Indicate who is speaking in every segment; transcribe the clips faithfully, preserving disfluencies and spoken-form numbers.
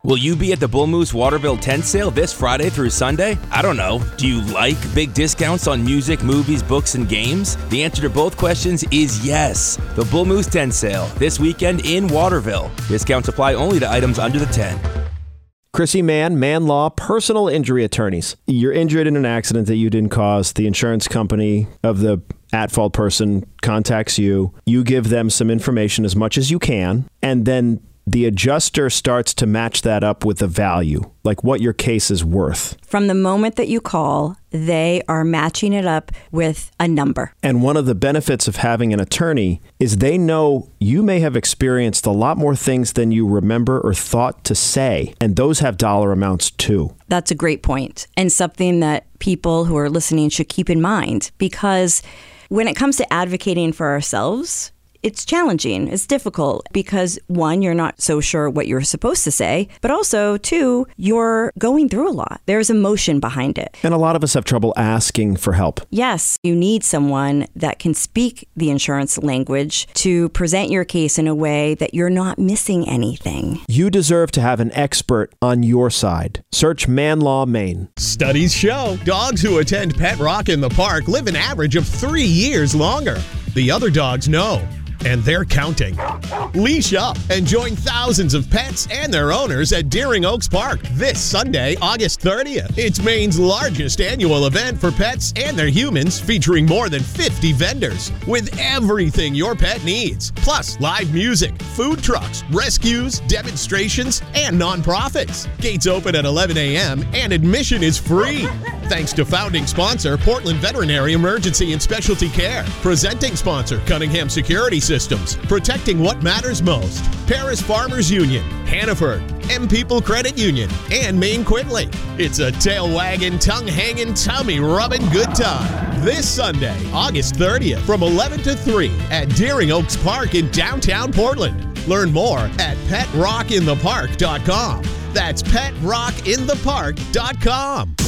Speaker 1: Will you be at the Bull Moose Waterville tent sale this Friday through Sunday? I don't know. Do you like big discounts on music, movies, books, and games? The answer to both questions is yes. The Bull Moose tent sale this weekend in Waterville. Discounts apply only to items under the tent.
Speaker 2: Chrissy Mann, Man Law, personal injury attorneys. You're injured in an accident that you didn't cause. The insurance company of the at-fault person contacts you. You give them some information as much as you can, and then the adjuster starts to match that up with the value, like what your case is worth.
Speaker 3: From the moment that you call, they are matching it up with a number.
Speaker 2: And one of the benefits of having an attorney is they know you may have experienced a lot more things than you remember or thought to say, and those have dollar amounts too.
Speaker 3: That's a great point, and something that people who are listening should keep in mind, because when it comes to advocating for ourselves, it's challenging. It's difficult because, one, you're not so sure what you're supposed to say, but also, two, you're going through a lot. There's emotion behind it.
Speaker 2: And a lot of us have trouble asking for help.
Speaker 3: Yes, you need someone that can speak the insurance language to present your case in a way that you're not missing anything.
Speaker 2: You deserve to have an expert on your side. Search Man Law Maine.
Speaker 4: Studies show dogs who attend Pet Rock in the Park live an average of three years longer. The other dogs know, and they're counting. Leash up and join thousands of pets and their owners at Deering Oaks Park this Sunday, August thirtieth. It's Maine's largest annual event for pets and their humans, featuring more than fifty vendors with everything your pet needs. Plus, live music, food trucks, rescues, demonstrations, and nonprofits. Gates open at eleven a.m. and admission is free. Thanks to founding sponsor, Portland Veterinary Emergency and Specialty Care. Presenting sponsor, Cunningham Security Systems, protecting what matters most. Paris Farmers Union, Hannaford, M People Credit Union, and Maine Quickly. It's a tail-wagging, tongue-hanging, tummy-rubbing good time. This Sunday, August thirtieth, from eleven to three at Deering Oaks Park in downtown Portland. Learn more at pet rock in the park dot com. That's pet rock in the park dot com.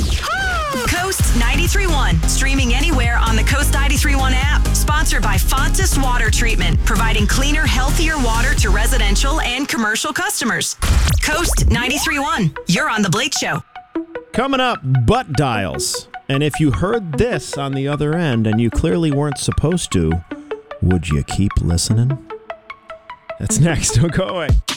Speaker 5: Coast ninety-three point one, streaming anywhere on the Coast ninety-three point one app. Sponsored by Fontis Water Treatment, providing cleaner, healthier water to residential and commercial customers. Coast ninety-three point one, you're on The Blake Show.
Speaker 2: Coming up, butt dials. And if you heard this on the other end and you clearly weren't supposed to, would you keep listening? That's next. Don't go away.